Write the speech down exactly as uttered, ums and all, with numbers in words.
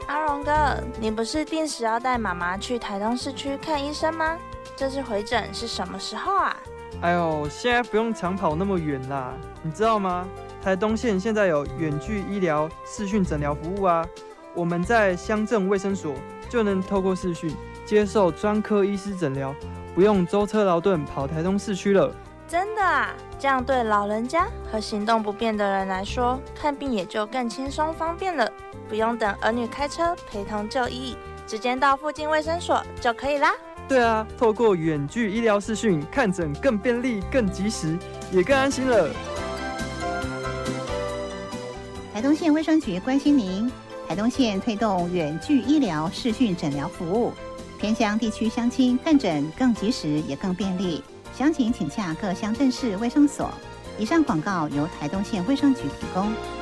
阿荣哥，你不是定时要带妈妈去台东市区看医生吗？这次回诊是什么时候啊？ 哎呦，现在不用长跑那么远啦，你知道吗？台东县现在有远距医疗视讯诊疗服务啊，我们在乡镇卫生所就能透过视讯接受专科医师诊疗，不用舟车劳顿跑台东市区了。 真的啊？这样对老人家和行动不便的人来说，看病也就更轻松方便了，不用等儿女开车陪同就医，直接到附近卫生所就可以啦。 对啊，透过远距医疗视讯看诊更便利、更及时，也更安心了。 台东县卫生局关心您，台东县推动远距医疗视讯诊疗服务，偏乡地区乡亲看诊更及时也更便利。详情请洽各乡镇市卫生所。以上广告由台东县卫生局提供。